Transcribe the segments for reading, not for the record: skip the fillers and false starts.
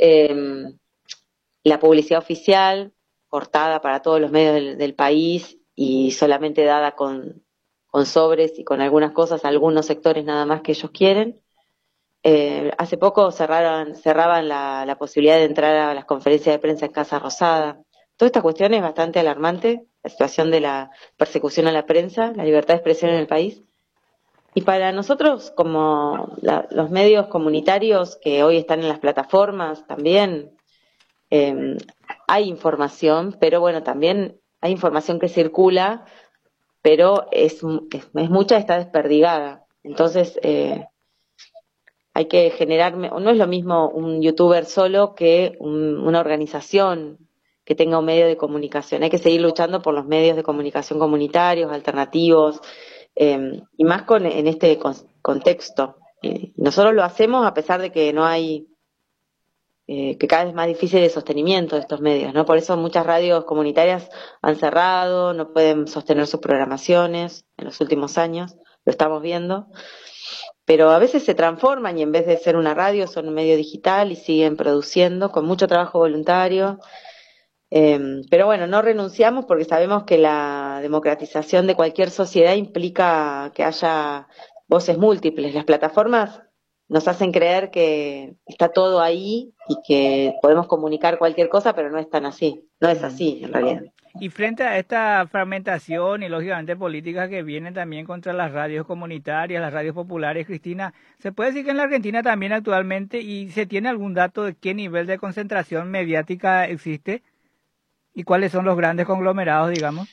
eh, la publicidad oficial, cortada para todos los medios del país y solamente dada con sobres y con algunas cosas a algunos sectores nada más que ellos quieren. Hace poco cerraban la posibilidad de entrar a las conferencias de prensa en Casa Rosada. Toda esta cuestión es bastante alarmante, la situación de la persecución a la prensa, la libertad de expresión en el país. Y para nosotros, como los medios comunitarios que hoy están en las plataformas también, eh, hay información, pero bueno, también hay información que circula, pero es mucha, está desperdigada. Entonces, hay que generar, no es lo mismo un youtuber solo que una organización que tenga un medio de comunicación. Hay que seguir luchando por los medios de comunicación comunitarios, alternativos, y más en este contexto. Nosotros lo hacemos a pesar de que no hay, que cada vez es más difícil el sostenimiento de estos medios, ¿no? Por eso muchas radios comunitarias han cerrado, no pueden sostener sus programaciones en los últimos años, lo estamos viendo. Pero a veces se transforman y en vez de ser una radio son un medio digital y siguen produciendo con mucho trabajo voluntario. Pero bueno, no renunciamos porque sabemos que la democratización de cualquier sociedad implica que haya voces múltiples. Las plataformas nos hacen creer que está todo ahí y que podemos comunicar cualquier cosa, pero no es tan así. No es así, en realidad. Y frente a esta fragmentación y lógicamente políticas que vienen también contra las radios comunitarias, las radios populares, Cristina, ¿se puede decir que en la Argentina también actualmente y se tiene algún dato de qué nivel de concentración mediática existe y cuáles son los grandes conglomerados, digamos?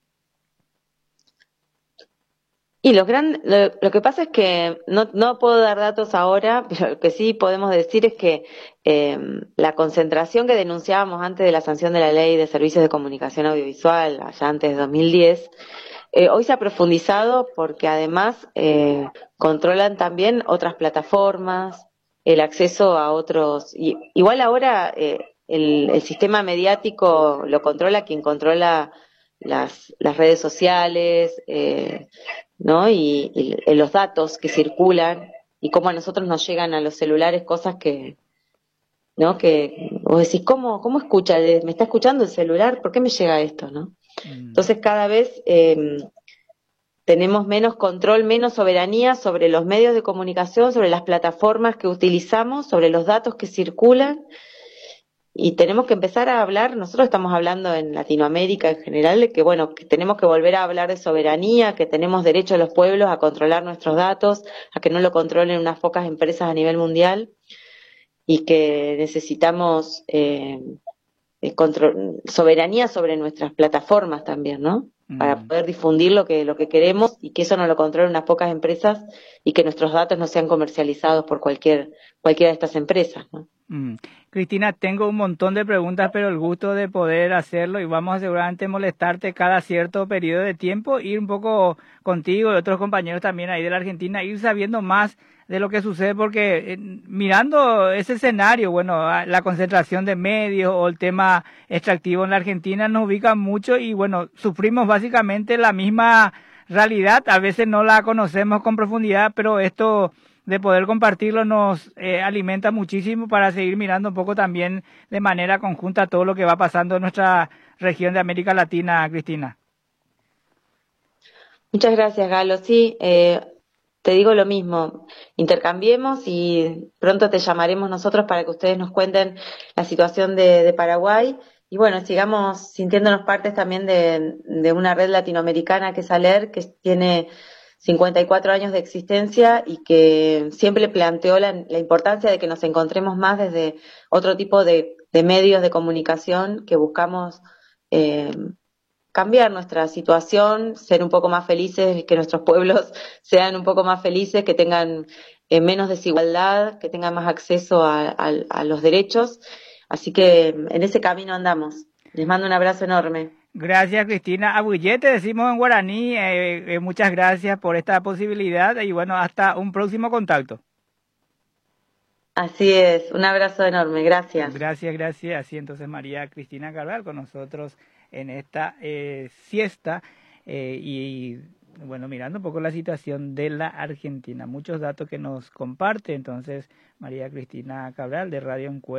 Y lo que pasa es que no puedo dar datos ahora, pero lo que sí podemos decir es que la concentración que denunciábamos antes de la sanción de la ley de servicios de comunicación audiovisual, allá antes de 2010, hoy se ha profundizado porque además controlan también otras plataformas, el acceso a otros. Igual ahora el sistema mediático lo controla quien controla las redes sociales, ¿no? Y los datos que circulan y cómo a nosotros nos llegan a los celulares cosas que, ¿no? Que vos decís, ¿cómo escucha? ¿Me está escuchando el celular? ¿Por qué me llega esto, no? Mm. Entonces cada vez tenemos menos control, menos soberanía sobre los medios de comunicación, sobre las plataformas que utilizamos, sobre los datos que circulan. Y tenemos que empezar a hablar, nosotros estamos hablando en Latinoamérica en general, de que bueno, que tenemos que volver a hablar de soberanía, que tenemos derecho a los pueblos a controlar nuestros datos, a que no lo controlen unas pocas empresas a nivel mundial y que necesitamos soberanía sobre nuestras plataformas también, ¿no? Para Mm. poder difundir lo que queremos y que eso no lo controlen unas pocas empresas y que nuestros datos no sean comercializados por cualquiera de estas empresas, ¿no? Mm. Cristina, tengo un montón de preguntas, pero el gusto de poder hacerlo y vamos a seguramente molestarte cada cierto periodo de tiempo, ir un poco contigo y otros compañeros también ahí de la Argentina, ir sabiendo más de lo que sucede, porque mirando ese escenario, bueno, la concentración de medios o el tema extractivo en la Argentina nos ubica mucho y bueno, sufrimos básicamente la misma realidad, a veces no la conocemos con profundidad, pero esto de poder compartirlo nos alimenta muchísimo para seguir mirando un poco también de manera conjunta todo lo que va pasando en nuestra región de América Latina, Cristina. Muchas gracias, Galo. Sí, te digo lo mismo. Intercambiemos y pronto te llamaremos nosotros para que ustedes nos cuenten la situación de Paraguay. Y bueno, sigamos sintiéndonos partes también de una red latinoamericana que es ALER, que tiene 54 años de existencia y que siempre planteó la importancia de que nos encontremos más desde otro tipo de medios de comunicación que buscamos eh, cambiar nuestra situación, ser un poco más felices, que nuestros pueblos sean un poco más felices, que tengan menos desigualdad, que tengan más acceso a los derechos. Así que en ese camino andamos. Les mando un abrazo enorme. Gracias, Cristina. Abullete, decimos en guaraní. Muchas gracias por esta posibilidad y bueno, hasta un próximo contacto. Así es, un abrazo enorme, gracias. Gracias, gracias. Así entonces María Cristina Cabral con nosotros en esta siesta y bueno, mirando un poco la situación de la Argentina. Muchos datos que nos comparte entonces María Cristina Cabral de Radio Encuentro.